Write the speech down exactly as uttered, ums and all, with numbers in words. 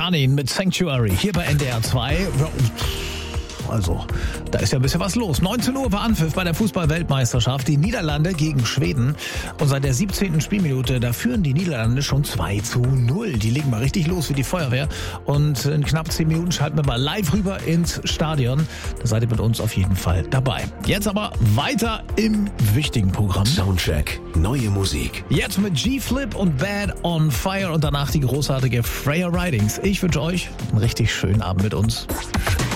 Janin mit Sanctuary hier bei N D R zwei. Also, da ist ja ein bisschen was los. neunzehn Uhr war Anpfiff bei der Fußball-Weltmeisterschaft. Die Niederlande gegen Schweden. Und seit der siebzehnten Spielminute, da führen die Niederlande schon zwei zu null. Die legen mal richtig los wie die Feuerwehr. Und in knapp zehn Minuten schalten wir mal live rüber ins Stadion. Da seid ihr mit uns auf jeden Fall dabei. Jetzt aber weiter im wichtigen Programm. Soundcheck. Neue Musik. Jetzt mit G-Flip und Bad on Fire und danach die großartige Freya Ridings. Ich wünsche euch einen richtig schönen Abend mit uns.